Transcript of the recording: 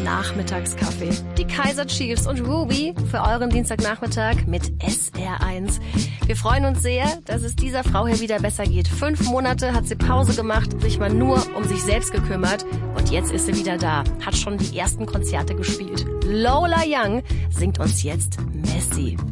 Nachmittagskaffee. Die Kaiser Chiefs und Ruby für euren Dienstagnachmittag mit SR1. Wir freuen uns sehr, dass es dieser Frau hier wieder besser geht. 5 Monate hat sie Pause gemacht, sich mal nur um sich selbst gekümmert. Und jetzt ist sie wieder da, hat schon die ersten Konzerte gespielt. Lola Young singt uns jetzt Messi.